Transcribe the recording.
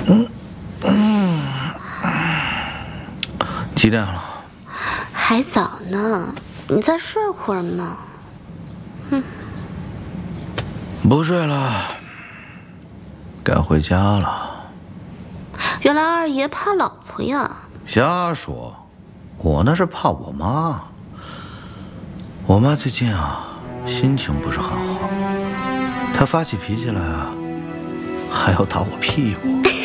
几点了？ 还早呢，你再睡会儿嘛。 不睡了，该回家了。 原来二爷怕老婆呀？ 瞎说，我那是怕我妈。我妈最近心情不是很好，她发起脾气来还要打我屁股。